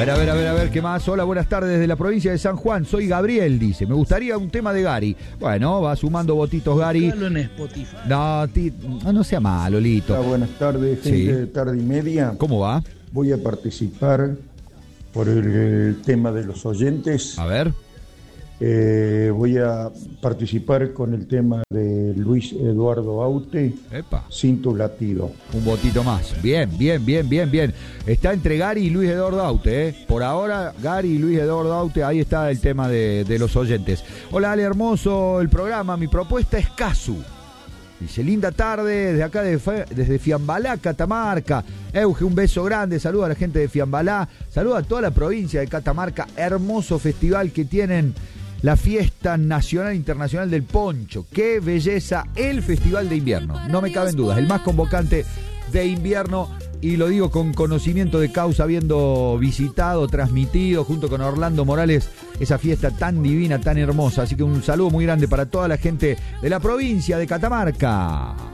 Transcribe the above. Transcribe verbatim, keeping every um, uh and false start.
ver, a ver, a ver, a ver, ¿qué más? Hola, buenas tardes desde la provincia de San Juan. Soy Gabriel, dice. Me gustaría un tema de Gary. Bueno, va sumando votitos Gary. En Spotify. No, ti, no, no sea malo, Lito. Hola, buenas tardes, gente Sí. de tarde y media. ¿Cómo va? Voy a participar por el, el tema de los oyentes. A ver. Eh, voy a participar con el tema de Luis Eduardo Aute. Epa. Sin tu latido. Un votito más. Bien, bien, bien, bien, bien. Está entre Gary y Luis Eduardo Aute, ¿eh? Por ahora, Gary y Luis Eduardo Aute, ahí está el tema de, de los oyentes. Hola, Ale, hermoso el programa. Mi propuesta es Casu. Dice, linda tarde, desde acá, de, desde Fiambalá, Catamarca. Euge, un beso grande, saluda a la gente de Fiambalá, saluda a toda la provincia de Catamarca. Hermoso festival que tienen, la fiesta nacional e internacional del poncho. Qué belleza, el festival de invierno, no me caben dudas, el más convocante de invierno, y lo digo con conocimiento de causa, habiendo visitado, transmitido junto con Orlando Morales esa fiesta tan divina, tan hermosa. Así que un saludo muy grande para toda la gente de la provincia de Catamarca.